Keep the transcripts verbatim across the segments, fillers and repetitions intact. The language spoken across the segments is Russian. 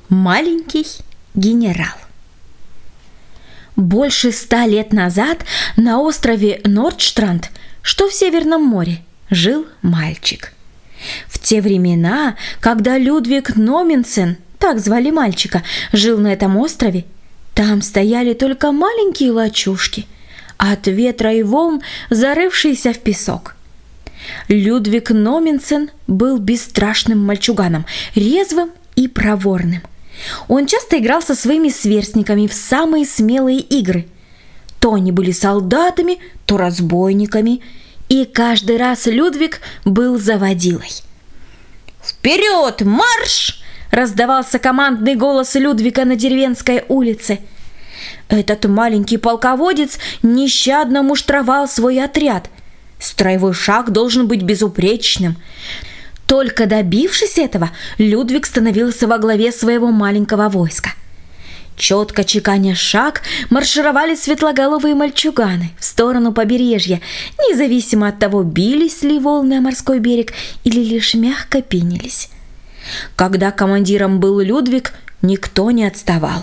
Маленький генерал. Больше ста лет назад на острове Нордштранд, что в Северном море, жил мальчик. В те времена, когда Людвиг Номенсен, так звали мальчика, жил на этом острове, там стояли только маленькие лачушки, от ветра и волн зарывшиеся в песок. Людвиг Номенсен был бесстрашным мальчуганом, резвым и проворным. Он часто играл со своими сверстниками в самые смелые игры. То они были солдатами, то разбойниками, и каждый раз Людвиг был заводилой. «Вперед, марш!» – раздавался командный голос Людвига на деревенской улице. Этот маленький полководец нещадно муштровал свой отряд. Строевой шаг должен быть безупречным. Только добившись этого, Людвиг становился во главе своего маленького войска. Четко чеканя шаг, маршировали светлоголовые мальчуганы в сторону побережья, независимо от того, бились ли волны о морской берег или лишь мягко пенились. Когда командиром был Людвиг, никто не отставал.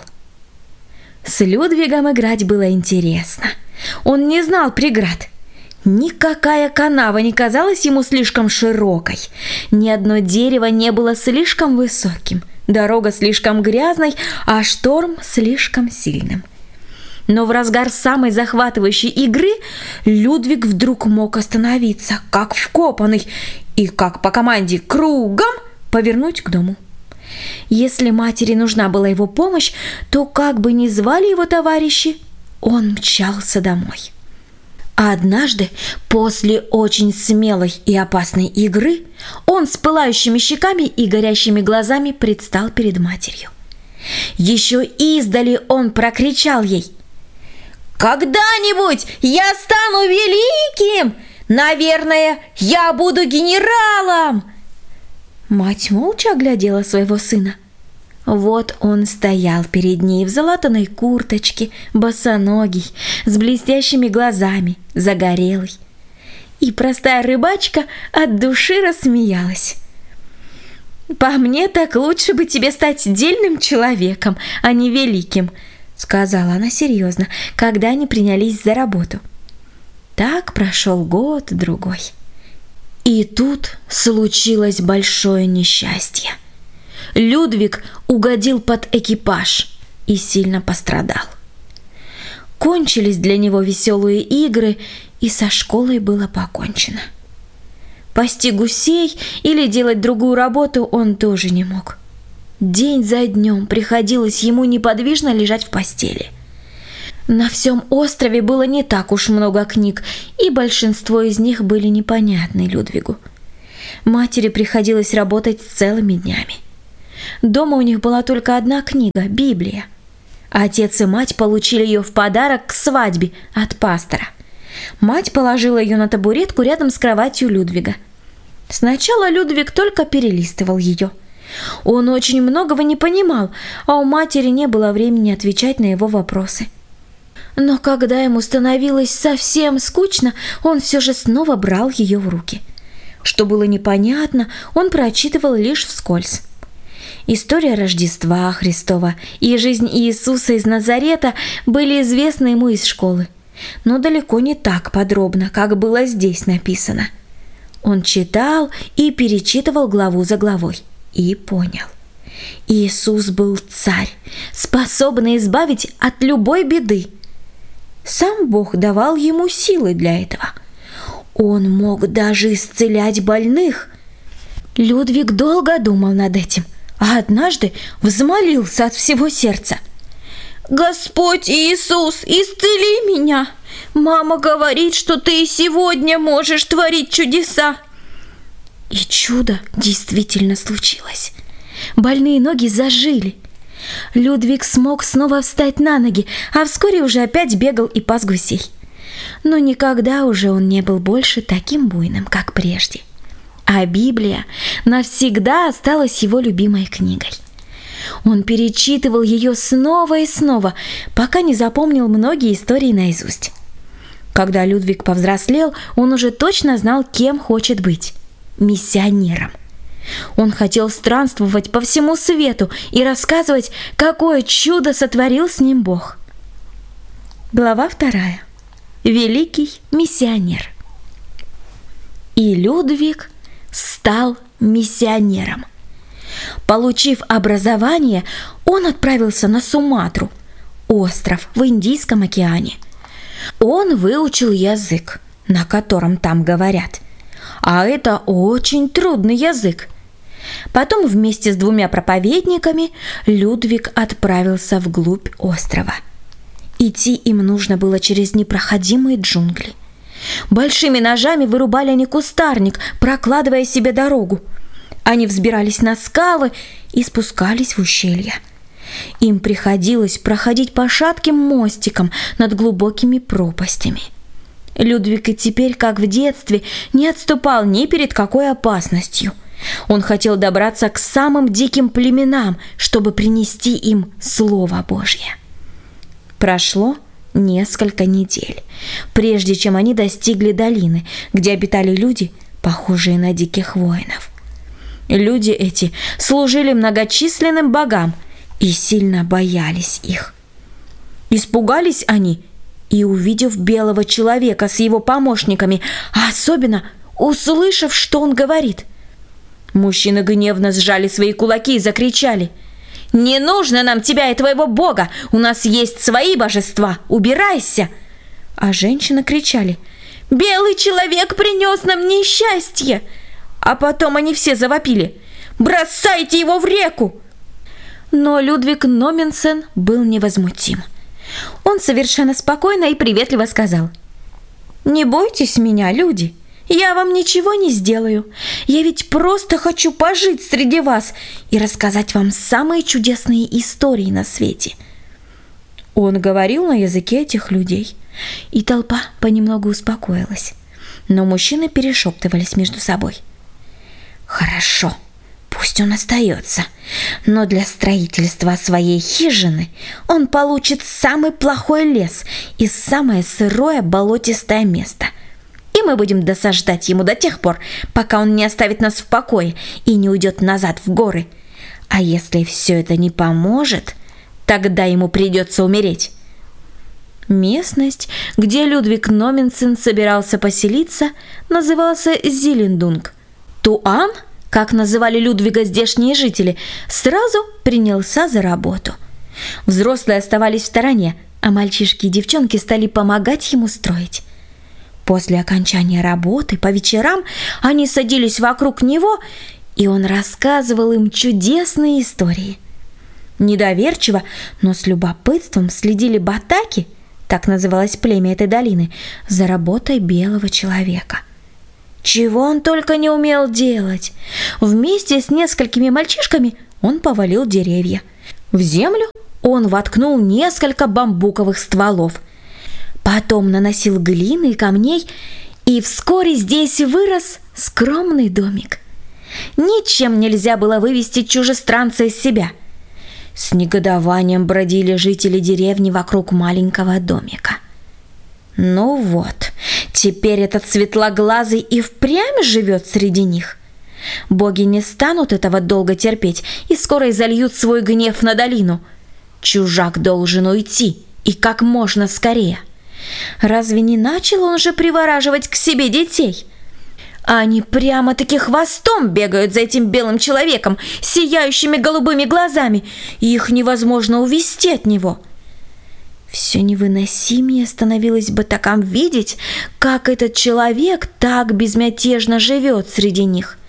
С Людвигом играть было интересно. Он не знал преград. Никакая канава не казалась ему слишком широкой, ни одно дерево не было слишком высоким, дорога слишком грязной, а шторм слишком сильным. Но в разгар самой захватывающей игры Людвиг вдруг мог остановиться, как вкопанный, и, как по команде кругом, повернуть к дому. Если матери нужна была его помощь, то, как бы ни звали его товарищи, он мчался домой. А однажды, после очень смелой и опасной игры, он с пылающими щеками и горящими глазами предстал перед матерью. Еще издали он прокричал ей: «Когда-нибудь я стану великим! Наверное, я буду генералом!» Мать молча оглядела своего сына. Вот он стоял перед ней в залатанной курточке, босоногий, с блестящими глазами, загорелый. И простая рыбачка от души рассмеялась. «По мне, так лучше бы тебе стать дельным человеком, а не великим», — сказала она серьезно, когда они принялись за работу. Так прошел год-другой. И тут случилось большое несчастье. Людвиг угодил под экипаж и сильно пострадал. Кончились для него веселые игры, и со школой было покончено. Пасти гусей или делать другую работу он тоже не мог. День за днем приходилось ему неподвижно лежать в постели. На всем острове было не так уж много книг, и большинство из них были непонятны Людвигу. Матери приходилось работать целыми днями. Дома у них была только одна книга – Библия. Отец и мать получили ее в подарок к свадьбе от пастора. Мать положила ее на табуретку рядом с кроватью Людвига. Сначала Людвиг только перелистывал ее. Он очень многого не понимал, а у матери не было времени отвечать на его вопросы. Но когда ему становилось совсем скучно, он все же снова брал ее в руки. Что было непонятно, он прочитывал лишь вскользь. История Рождества Христова и жизнь Иисуса из Назарета были известны ему из школы, но далеко не так подробно, как было здесь написано. Он читал и перечитывал главу за главой и понял. Иисус был царь, способный избавить от любой беды. Сам Бог давал ему силы для этого. Он мог даже исцелять больных. Людвиг долго думал над этим, а однажды взмолился от всего сердца: «Господь Иисус, исцели меня! Мама говорит, что ты и сегодня можешь творить чудеса!» И чудо действительно случилось. Больные ноги зажили. Людвиг смог снова встать на ноги, а вскоре уже опять бегал и пас гусей. Но никогда уже он не был больше таким буйным, как прежде. А Библия навсегда осталась его любимой книгой. Он перечитывал ее снова и снова, пока не запомнил многие истории наизусть. Когда Людвиг повзрослел, он уже точно знал, кем хочет быть – миссионером. Он хотел странствовать по всему свету и рассказывать, какое чудо сотворил с ним Бог. Глава вторая. Великий миссионер. И Людвиг стал миссионером. Получив образование, он отправился на Суматру, остров в Индийском океане. Он выучил язык, на котором там говорят, а это очень трудный язык. Потом вместе с двумя проповедниками Людвиг отправился вглубь острова. Идти им нужно было через непроходимые джунгли. Большими ножами вырубали они кустарник, прокладывая себе дорогу. Они взбирались на скалы и спускались в ущелья. Им приходилось проходить по шатким мостикам над глубокими пропастями. Людвиг и теперь, как в детстве, не отступал ни перед какой опасностью. Он хотел добраться к самым диким племенам, чтобы принести им Слово Божье. Прошло несколько недель, прежде чем они достигли долины, где обитали люди, похожие на диких воинов. Люди эти служили многочисленным богам и сильно боялись их. Испугались они и, увидев белого человека с его помощниками, а особенно услышав, что он говорит. Мужчины гневно сжали свои кулаки и закричали: «Не нужно нам тебя и твоего бога! У нас есть свои божества! Убирайся!» А женщины кричали: «Белый человек принес нам несчастье!» А потом они все завопили: «Бросайте его в реку!» Но Людвиг Номенсен был невозмутим. Он совершенно спокойно и приветливо сказал: «Не бойтесь меня, люди, я вам ничего не сделаю. Я ведь просто хочу пожить среди вас и рассказать вам самые чудесные истории на свете». Он говорил на языке этих людей, и толпа понемногу успокоилась. Но мужчины перешептывались между собой: «Хорошо, пусть он остается, но для строительства своей хижины он получит самый плохой лес и самое сырое болотистое место. И мы будем досаждать ему до тех пор, пока он не оставит нас в покое и не уйдет назад в горы. А если все это не поможет, тогда ему придется умереть». Местность, где Людвиг Номенсен собирался поселиться, назывался Зилендунг. Туан, как называли Людвига здешние жители, сразу принялся за работу. Взрослые оставались в стороне, а мальчишки и девчонки стали помогать ему строить. После окончания работы по вечерам они садились вокруг него, и он рассказывал им чудесные истории. Недоверчиво, но с любопытством следили батаки, так называлось племя этой долины, за работой белого человека. Чего он только не умел делать! Вместе с несколькими мальчишками он повалил деревья. В землю он воткнул несколько бамбуковых стволов. Потом наносил глины и камней, и вскоре здесь вырос скромный домик. Ничем нельзя было вывести чужестранца из себя. С негодованием бродили жители деревни вокруг маленького домика. Ну вот, теперь этот светлоглазый и впрямь живет среди них. Боги не станут этого долго терпеть и скоро изольют свой гнев на долину. Чужак должен уйти, и как можно скорее. Разве не начал он же привораживать к себе детей? Они прямо-таки хвостом бегают за этим белым человеком с сияющими голубыми глазами, и их невозможно увести от него. Все невыносимее становилось батакам видеть, как этот человек так безмятежно живет среди них.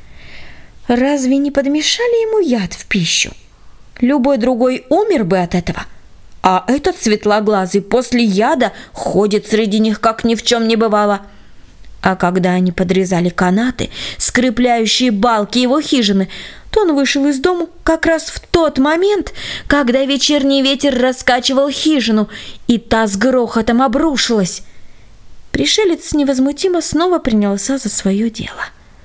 Разве не подмешали ему яд в пищу? Любой другой умер бы от этого. А этот светлоглазый после яда ходит среди них, как ни в чем не бывало. А когда они подрезали канаты, скрепляющие балки его хижины, то он вышел из дому как раз в тот момент, когда вечерний ветер раскачивал хижину, и та с грохотом обрушилась. Пришелец невозмутимо снова принялся за свое дело.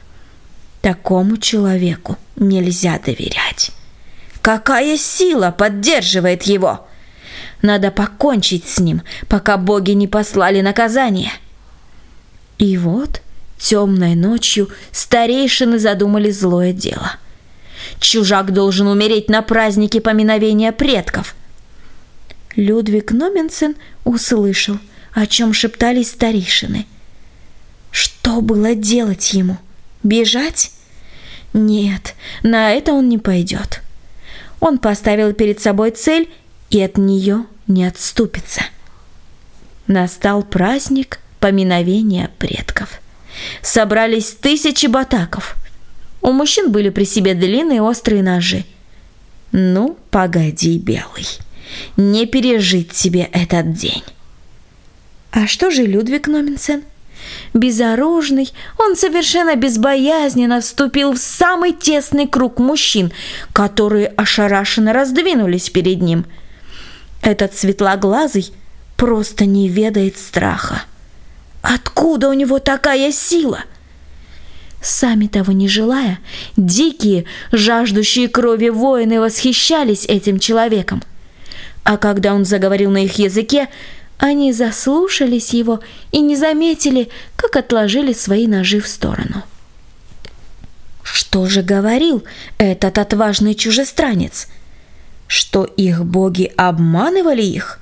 Такому человеку нельзя доверять. Какая сила поддерживает его? Надо покончить с ним, пока боги не послали наказание. И вот Темной ночью старейшины задумали злое дело. Чужак должен умереть на празднике поминовения предков. Людвиг Номенсен услышал, о чем шептались старейшины. Что было делать ему? Бежать? Нет, на это он не пойдет. Он поставил перед собой цель и от нее не отступится. Настал праздник поминовения предков. Собрались тысячи батаков. У мужчин были при себе длинные острые ножи. Ну, погоди, Белый, не пережить тебе этот день. А что же Людвиг Номенсен? Безоружный, он совершенно безбоязненно вступил в самый тесный круг мужчин, которые ошарашенно раздвинулись перед ним. Этот светлоглазый просто не ведает страха. Откуда у него такая сила? Сами того не желая, дикие, жаждущие крови воины восхищались этим человеком. А когда он заговорил на их языке, они заслушались его и не заметили, как отложили свои ножи в сторону. Что же говорил этот отважный чужестранец? Что их боги обманывали их?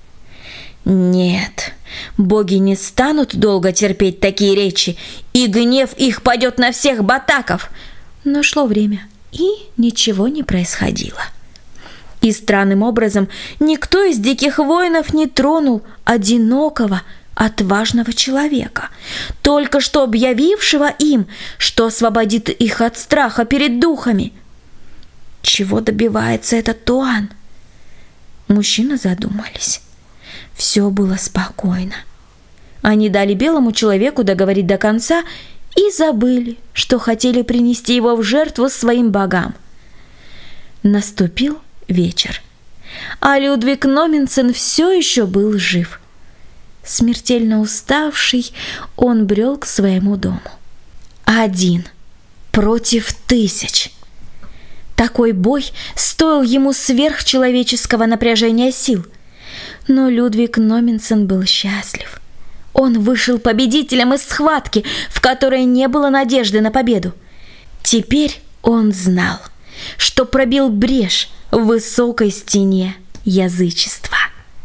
Нет, боги не станут долго терпеть такие речи, и гнев их падет на всех батаков. Но шло время, и ничего не происходило. И странным образом никто из диких воинов не тронул одинокого, отважного человека, только что объявившего им, что освободит их от страха перед духами. Чего добивается этот Туан? Мужчины задумались. Все было спокойно. Они дали белому человеку договорить до конца и забыли, что хотели принести его в жертву своим богам. Наступил вечер, а Людвиг Номенсен все еще был жив. Смертельно уставший, он брел к своему дому. Один против тысяч. Такой бой стоил ему сверхчеловеческого напряжения сил. Но Людвиг Номенсен был счастлив. Он вышел победителем из схватки, в которой не было надежды на победу. Теперь он знал, что пробил брешь в высокой стене язычества.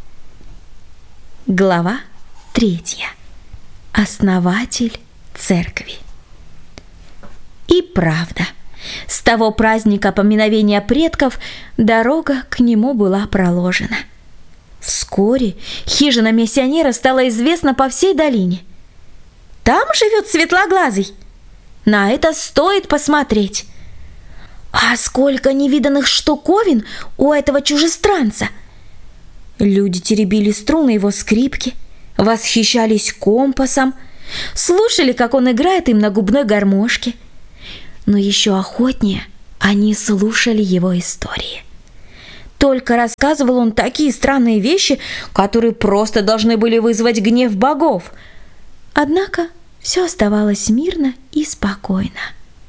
Глава третья. Основатель церкви. И правда, с того праздника поминовения предков дорога к нему была проложена. Вскоре хижина миссионера стала известна по всей долине. Там живет светлоглазый. На это стоит посмотреть. А сколько невиданных штуковин у этого чужестранца! Люди теребили струны его скрипки, восхищались компасом, слушали, как он играет им на губной гармошке. Но еще охотнее они слушали его истории. Только рассказывал он такие странные вещи, которые просто должны были вызвать гнев богов. Однако все оставалось мирно и спокойно.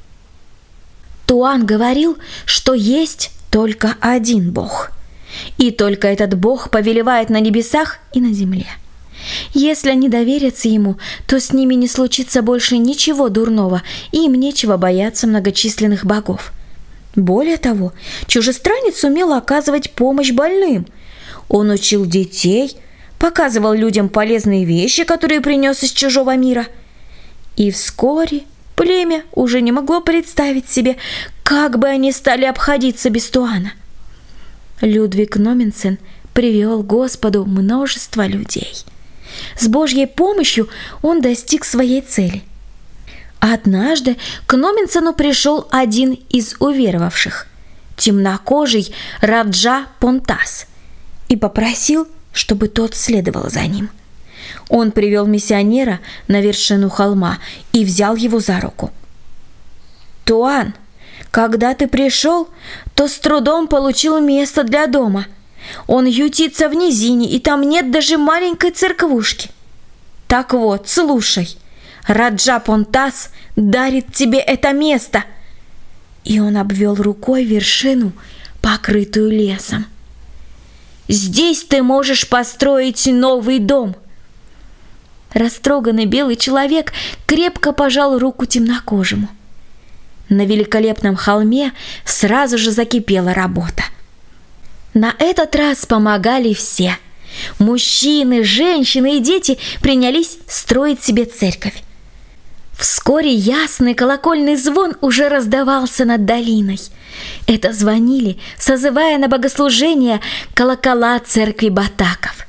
Туан говорил, что есть только один бог, и только этот бог повелевает на небесах и на земле. Если они доверятся ему, то с ними не случится больше ничего дурного, и им нечего бояться многочисленных богов. Более того, чужестранец умел оказывать помощь больным. Он учил детей, показывал людям полезные вещи, которые принес из чужого мира. И вскоре племя уже не могло представить себе, как бы они стали обходиться без Туана. Людвиг Номенсен привел Господу множество людей. С Божьей помощью он достиг своей цели. Однажды к Номенсену пришел один из уверовавших, темнокожий Раджа Понтас, и попросил, чтобы тот следовал за ним. Он привел миссионера на вершину холма и взял его за руку. «Туан, когда ты пришел, то с трудом получил место для дома. Он ютится в низине, и там нет даже маленькой церквушки. Так вот, слушай, Раджа Понтас дарит тебе это место». И он обвел рукой вершину, покрытую лесом. «Здесь ты можешь построить новый дом». Растроганный белый человек крепко пожал руку темнокожему. На великолепном холме сразу же закипела работа. На этот раз помогали все. Мужчины, женщины и дети принялись строить себе церковь. Вскоре ясный колокольный звон уже раздавался над долиной. Это звонили, созывая на богослужение колокола церкви Батаков.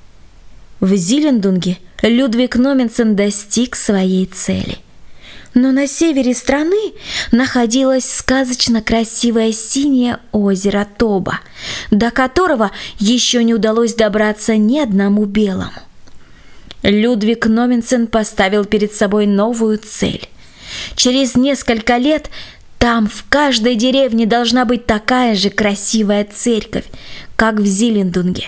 В Зилендунге Людвиг Номенсен достиг своей цели. Но на севере страны находилось сказочно красивое синее озеро Тоба, до которого еще не удалось добраться ни одному белому. Людвиг Номенсен поставил перед собой новую цель. Через несколько лет там в каждой деревне должна быть такая же красивая церковь, как в Зилендунге.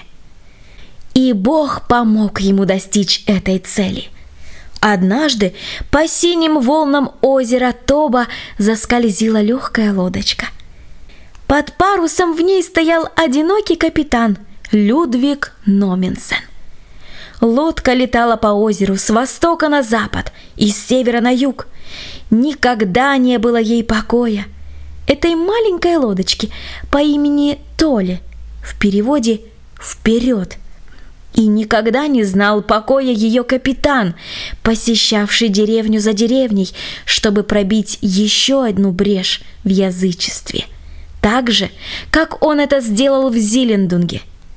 И Бог помог ему достичь этой цели. Однажды по синим волнам озера Тоба заскользила легкая лодочка. Под парусом в ней стоял одинокий капитан Людвиг Номенсен. Лодка летала по озеру с востока на запад и с севера на юг. Никогда не было ей покоя. Этой маленькой лодочке по имени Толи, в переводе «вперед». И никогда не знал покоя ее капитан, посещавший деревню за деревней, чтобы пробить еще одну брешь в язычестве, так же, как он это сделал в Зилендунге.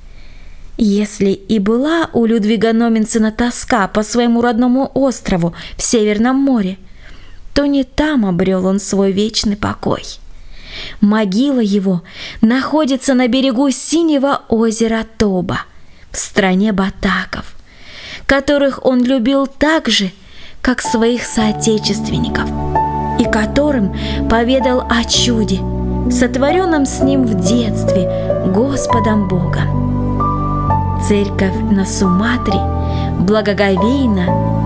Если и была у Людвига Номенсена тоска по своему родному острову в Северном море, то не там обрел он свой вечный покой. Могила его находится на берегу синего озера Тоба, в стране Батаков, которых он любил так же, как своих соотечественников, и которым поведал о чуде, сотворенном с ним в детстве Господом Богом. Церковь на Суматре благоговейно